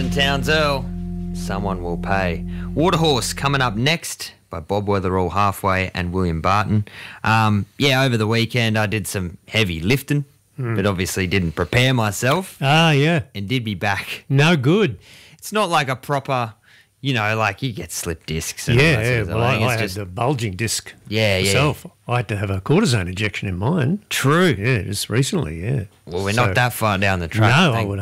Martin Townsell, Someone Will Pay. Waterhorse coming up next by Bob Weatherall Halfway and William Barton. Over the weekend I did some heavy lifting, but obviously didn't prepare myself. Ah, yeah. And did be back. No good. It's not like a proper, like you get slip discs. And all that sort of Well, I thing. had It's the bulging disc Yeah. myself. I had to have a cortisone injection in mine. True. Yeah, just recently, yeah. Well, we're not that far down the track. No, I thank would